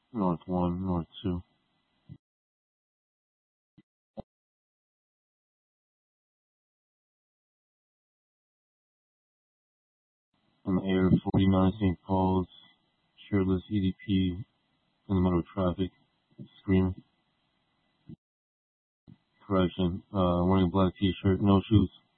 North 1, North 2. In the air, 49 St. Paul's, shirtless EDP in the middle of traffic, screaming. Correction, wearing a black t-shirt, no shoes.